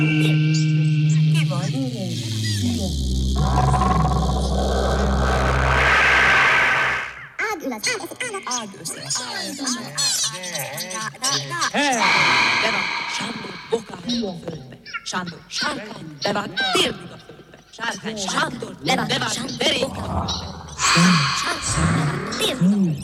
Mi vagy? Ág össze. De van, Sándor bokával a földbe. Sándor, sárkány, de van, térdig a földbe. Sárkány, Sándor, de van, derék a földbe. Sárkány, térdig.